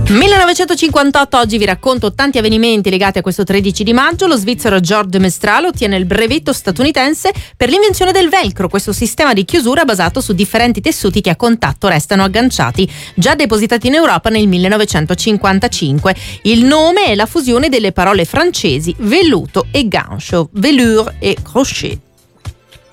1958, oggi vi racconto tanti avvenimenti legati a questo 13 di maggio. Lo svizzero George de Mestral ottiene il brevetto statunitense per l'invenzione del velcro, questo sistema di chiusura basato su differenti tessuti che a contatto restano agganciati, già depositati in Europa nel 1955. Il nome è la fusione delle parole francesi velluto e gancio, velours e crochet.